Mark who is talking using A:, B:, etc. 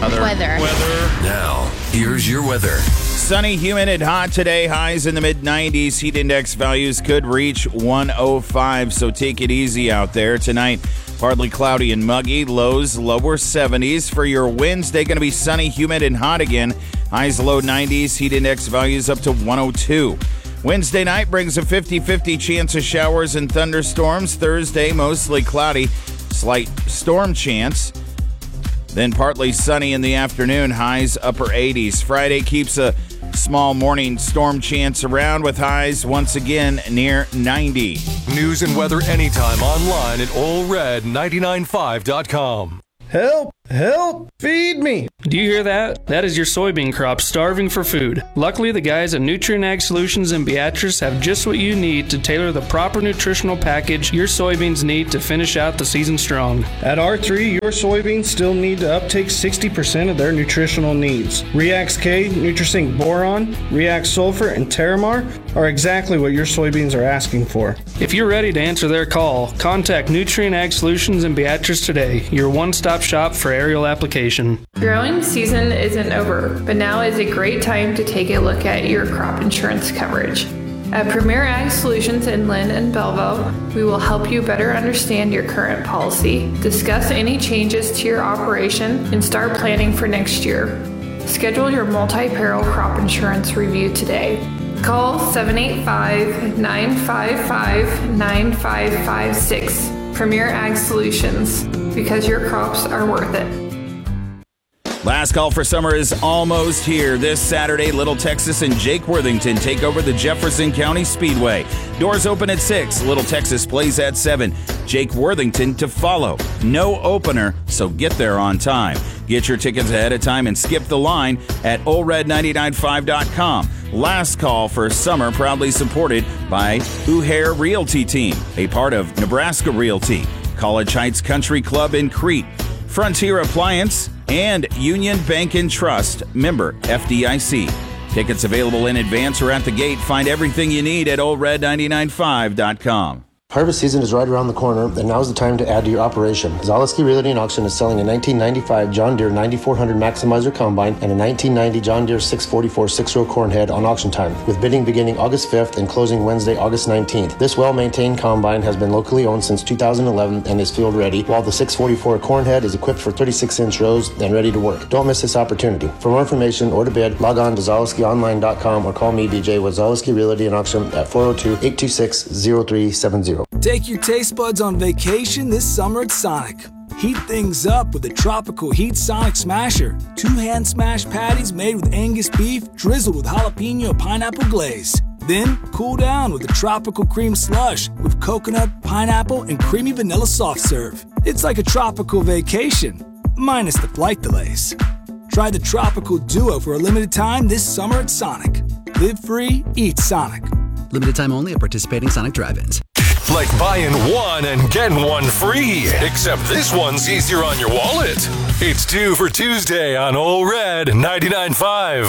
A: Weather.
B: Now, here's your weather.
C: Sunny, humid, and hot today. Highs in the mid-90s. Heat index values could reach 105, so take it easy out there. Tonight, partly cloudy and muggy. Lows, lower 70s. For your Wednesday, going to be sunny, humid, and hot again. Highs, low 90s. Heat index values up to 102. Wednesday night brings a 50-50 chance of showers and thunderstorms. Thursday, mostly cloudy. Slight storm chance. Then partly sunny in the afternoon, highs upper 80s. Friday keeps a small morning storm chance around with highs once again near 90.
D: News and weather anytime online at allred995.com.
E: Help! Help! Feed me!
F: Do you hear that? That is your soybean crop starving for food. Luckily, the guys at Nutrient Ag Solutions in Beatrice have just what you need to tailor the proper nutritional package your soybeans need to finish out the season strong.
E: At R3, your soybeans still need to uptake 60% of their nutritional needs. Reax K, Nutrisync Boron, Reax Sulfur, and Terramar are exactly what your soybeans are asking for.
F: If you're ready to answer their call, contact Nutrient Ag Solutions in Beatrice today, your one-stop shop for aerial application.
G: Growing season isn't over, but now is a great time to take a look at your crop insurance coverage. At Premier Ag Solutions in Lynn and Belleville, we will help you better understand your current policy, discuss any changes to your operation, and start planning for next year. Schedule your multi-peril crop insurance review today. Call 785-955-9556. Premier Ag Solutions, because your crops are worth it.
C: Last call for summer is almost here. This Saturday, Little Texas and Jake Worthington take over the Jefferson County Speedway. Doors open at 6. Little Texas plays at 7. Jake Worthington to follow. No opener, so get there on time. Get your tickets ahead of time and skip the line at allred995.com. Last call for summer proudly supported by Uhair Realty Team, a part of Nebraska Realty, College Heights Country Club in Crete, Frontier Appliance, and Union Bank and Trust, member FDIC. Tickets available in advance or at the gate. Find everything you need at allred995.com.
H: Harvest season is right around the corner, and now's the time to add to your operation. Zaleski Realty and Auction is selling a 1995 John Deere 9400 Maximizer Combine and a 1990 John Deere 644 6-row corn head on auction time, with bidding beginning August 5th and closing Wednesday, August 19th. This well-maintained combine has been locally owned since 2011 and is field ready, while the 644 corn head is equipped for 36-inch rows and ready to work. Don't miss this opportunity. For more information or to bid, log on to ZaleskiOnline.com or call me, BJ, with Zaleski Realty and Auction at 402-826-0370.
I: Take your taste buds on vacation this summer at Sonic. Heat things up with the Tropical Heat Sonic Smasher. 2 hand smashed patties made with Angus beef, drizzled with jalapeno pineapple glaze. Then cool down with the Tropical Cream Slush with coconut, pineapple, and creamy vanilla soft serve. It's like a tropical vacation, minus the flight delays. Try the Tropical Duo for a limited time this summer at Sonic. Live free, eat Sonic.
J: Limited time only at participating Sonic drive-ins.
D: Like buying one and getting one free, except this one's easier on your wallet. It's 2 for Tuesday on Old Red 99.5.